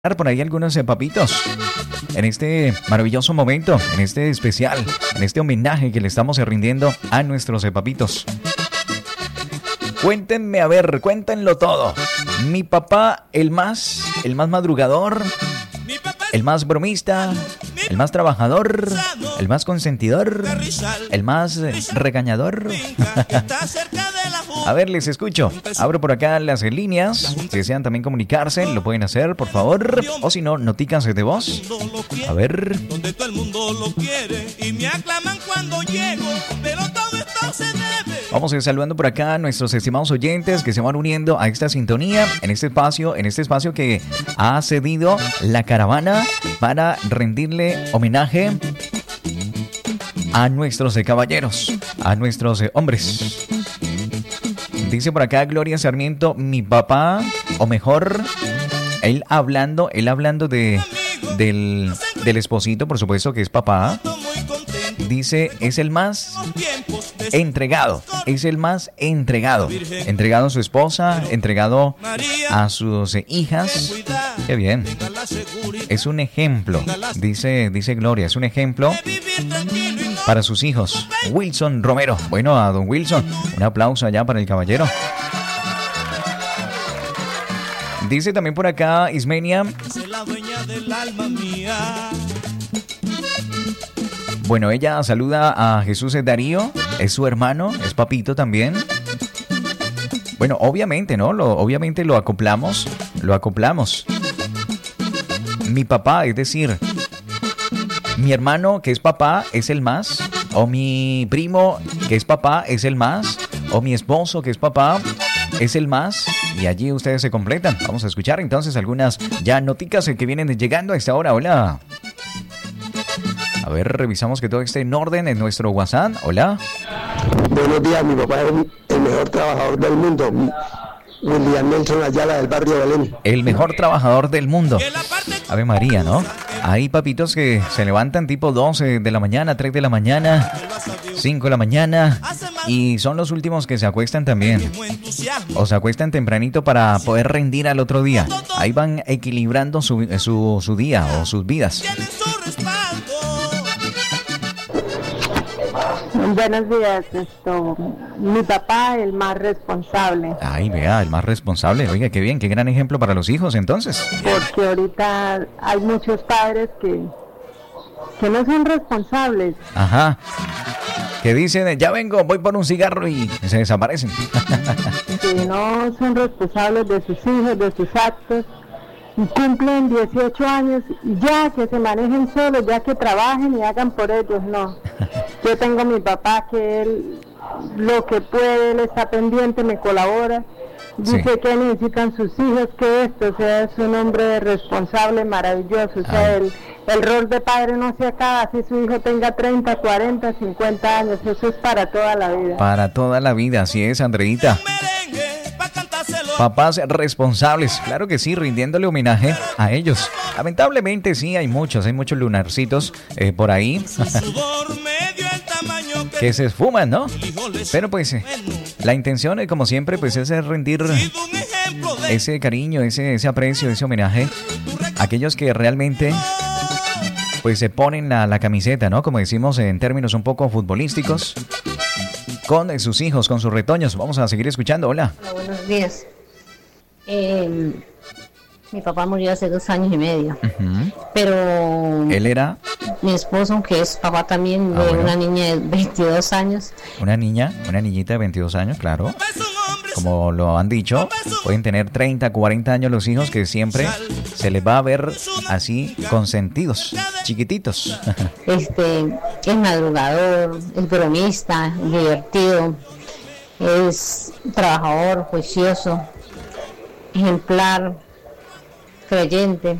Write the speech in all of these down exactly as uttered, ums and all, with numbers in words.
por ahí algunos eh, papitos en este maravilloso momento, en este especial, en este homenaje que le estamos rindiendo a nuestros eh, papitos. Cuéntenme, a ver, cuéntenlo todo. Mi papá, el más, el más madrugador, el más bromista, el más trabajador, el más consentidor, el más eh, regañador. A ver, les escucho. Abro por acá las líneas. Si desean también comunicarse, lo pueden hacer, por favor. O si no, noticas de voz. A ver. Donde todo el mundo lo quiere y me aclaman cuando llego, pero todo esto se debe. Vamos a ir saludando por acá a nuestros estimados oyentes que se van uniendo a esta sintonía, en este espacio, en este espacio que ha cedido la caravana para rendirle homenaje a nuestros eh, caballeros, a nuestros eh, hombres. Dice por acá Gloria Sarmiento, mi papá, o mejor, él hablando, él hablando de del, del esposito, por supuesto que es papá. Dice, es el más entregado, es el más entregado. Entregado a su esposa, entregado a sus hijas. Qué bien. Es un ejemplo, dice, dice Gloria, es un ejemplo para sus hijos. Wilson Romero. Bueno, a don Wilson, un aplauso allá para el caballero. Dice también por acá Ismenia. Bueno, ella saluda a Jesús Darío, es su hermano, es papito también. Bueno, obviamente, ¿no? Lo, obviamente lo acoplamos, lo acoplamos. Mi papá, es decir, mi hermano que es papá es el más, o mi primo que es papá es el más, o mi esposo que es papá es el más, y allí ustedes se completan. Vamos a escuchar entonces algunas ya noticas que vienen llegando a esta hora. Hola. A ver, revisamos que todo esté en orden en nuestro WhatsApp. Hola. Buenos días, mi papá es el mejor trabajador del mundo. William Nelson Ayala, del barrio Belén. El mejor trabajador del mundo. Ave María, ¿no? Hay papitos que se levantan tipo doce de la mañana, tres de la mañana, cinco de la mañana, y son los últimos que se acuestan también. O se acuestan tempranito para poder rendir al otro día. Ahí van equilibrando su, su, su día o sus vidas. Buenos días, esto, mi papá, el más responsable. Ay, vea, el más responsable. Oiga, qué bien, qué gran ejemplo para los hijos, entonces. Porque ahorita hay muchos padres que, que no son responsables. Ajá. Que dicen, ya vengo, voy por un cigarro y se desaparecen. Que no son responsables de sus hijos, de sus actos. Y cumplen dieciocho años y ya que se manejen solos, ya que trabajen y hagan por ellos, no. Yo tengo a mi papá que él, lo que puede, él está pendiente, me colabora. Dice sí. Que necesitan sus hijos, que esto, o sea, es un hombre responsable, maravilloso. O sea, el, el rol de padre no se acaba, si su hijo tenga treinta, cuarenta, cincuenta años, eso es para toda la vida. Para toda la vida, así es, Andreita. Papás responsables, claro que sí, rindiéndole homenaje a ellos. Lamentablemente sí, hay muchos, hay muchos lunarcitos eh, por ahí que se esfuman, ¿no? Pero pues eh, la intención, eh, como siempre, pues es rendir ese cariño, ese, ese aprecio, ese homenaje a aquellos que realmente pues se ponen la, la camiseta, ¿no? Como decimos en términos un poco futbolísticos, con sus hijos, con sus retoños. Vamos a seguir escuchando. Hola. Hola, buenos días. Eh, mi papá murió hace dos años y medio. Uh-huh. Pero... ¿Él era? Mi esposo, que es papá también, ah, de bueno. Una niña de veintidós años. Una niña, una niñita de veintidós años, claro. Como lo han dicho, pueden tener treinta, cuarenta años los hijos que siempre se les va a ver así consentidos, chiquititos. Este, es madrugador, es bromista, divertido, es trabajador, juicioso, ejemplar, creyente.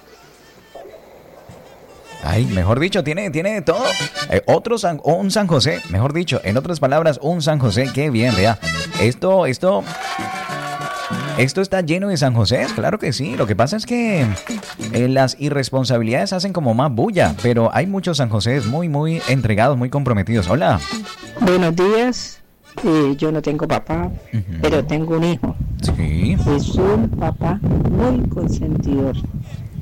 Ay, mejor dicho, tiene, tiene todo. Eh, otro San, un San José, mejor dicho, en otras palabras, un San José. Qué bien, vea. Esto, esto, esto está lleno de San José, claro que sí. Lo que pasa es que eh, las irresponsabilidades hacen como más bulla, pero hay muchos San José muy, muy entregados, muy comprometidos. Hola. Buenos días. Eh, yo no tengo papá, uh-huh. pero tengo un hijo. Sí. Es un papá muy consentidor.